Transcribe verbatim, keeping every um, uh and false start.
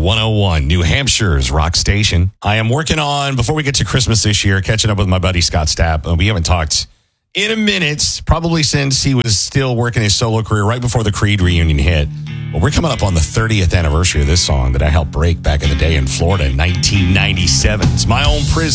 one oh one, New Hampshire's rock station. I am working on, before we get to Christmas this year, catching up with my buddy Scott Stapp. Uh, we haven't talked in a minute, probably since he was still working his solo career right before the Creed reunion hit. Well, we're coming up on the thirtieth anniversary of this song that I helped break back in the day in Florida in nineteen ninety-seven. It's My Own Prison.